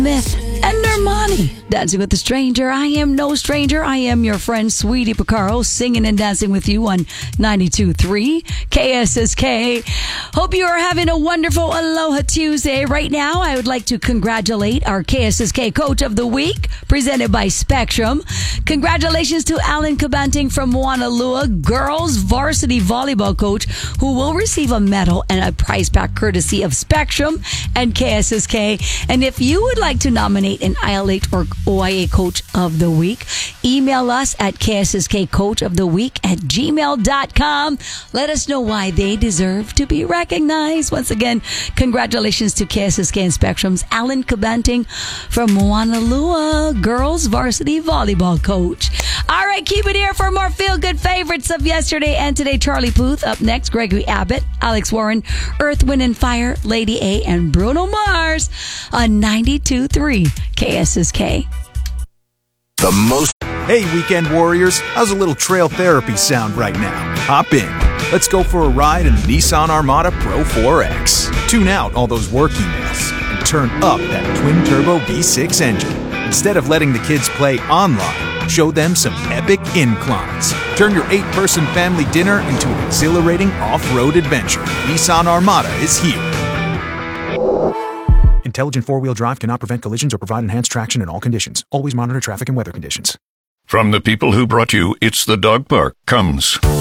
Myth and Normani. Dancing with a Stranger. I am no stranger. I am your friend, Sweetie Picaro, singing and dancing with you on 92.3 KSSK. Hope you are having a wonderful Aloha Tuesday. Right now, I would like to congratulate our KSSK Coach of the Week, presented by Spectrum. Congratulations to Alan Cabanting from Moanalua, girls varsity volleyball coach, who will receive a medal and a prize pack courtesy of Spectrum and KSSK. And if you would like to nominate an IL8 or OIA Coach of the Week, email us at kssskcoachoftheweek@gmail.com. Let us know why they deserve to be recognized. Once again, congratulations to KSSK and Spectrum's Alan Cabanting from Moanalua, girls varsity volleyball coach. All right, keep it here for more feel-good favorites of yesterday and today. Charlie Puth. Up next, Gregory Abbott, Alex Warren, Earth, Wind and Fire, Lady A, and Bruno Mars on 92.3 KSSK. The most. Hey, weekend warriors, how's a little trail therapy sound right now? Hop in. Let's go for a ride in the Nissan Armada Pro 4X. Tune out all those work emails and turn up that twin-turbo V6 engine. Instead of letting the kids play online, show them some epic inclines. Turn your 8-person family dinner into an exhilarating off-road adventure. Nissan Armada is here. Intelligent four-wheel drive cannot prevent collisions or provide enhanced traction in all conditions. Always monitor traffic and weather conditions. From the people who brought you It's the Dog Park comes